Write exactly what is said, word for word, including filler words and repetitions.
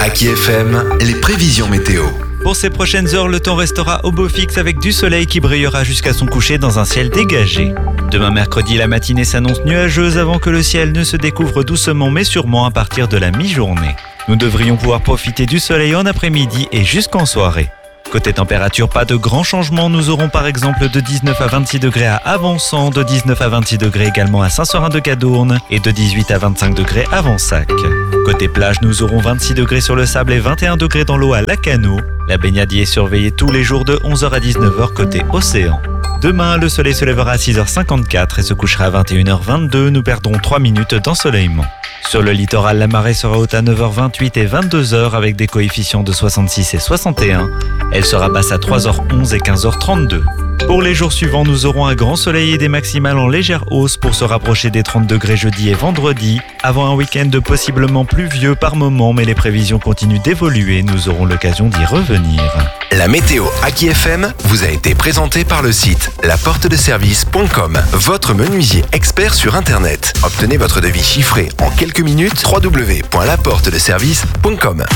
Aki F M, les prévisions météo. Pour ces prochaines heures, le temps restera au beau fixe avec du soleil qui brillera jusqu'à son coucher dans un ciel dégagé. Demain mercredi, la matinée s'annonce nuageuse avant que le ciel ne se découvre doucement mais sûrement à partir de la mi-journée. Nous devrions pouvoir profiter du soleil en après-midi et jusqu'en soirée. Côté température, pas de grands changements. Nous aurons par exemple de dix-neuf à vingt-six degrés à Avançon, de dix-neuf à vingt-six degrés également à Saint-Seurin-de-Cadourne et de dix-huit à vingt-cinq degrés à Vansac. Côté plage, nous aurons vingt-six degrés sur le sable et vingt et un degrés dans l'eau à Lacano. La baignade y est surveillée tous les jours de onze heures à dix-neuf heures côté océan. Demain, le soleil se lèvera à six heures cinquante-quatre et se couchera à vingt et une heures vingt-deux. Nous perdrons trois minutes d'ensoleillement. Sur le littoral, la marée sera haute à neuf heures vingt-huit et vingt-deux heures avec des coefficients de soixante-six et soixante et un. Elle sera basse à trois heures onze et quinze heures trente-deux. Pour les jours suivants, nous aurons un grand soleil et des maximales en légère hausse pour se rapprocher des trente degrés jeudi et vendredi, avant un week-end possiblement pluvieux par moment, mais les prévisions continuent d'évoluer, nous aurons l'occasion d'y revenir. La météo Aki F M vous a été présentée par le site la porte de service point com, votre menuisier expert sur Internet. Obtenez votre devis chiffré en quelques minutes, w w w point la porte de service point com.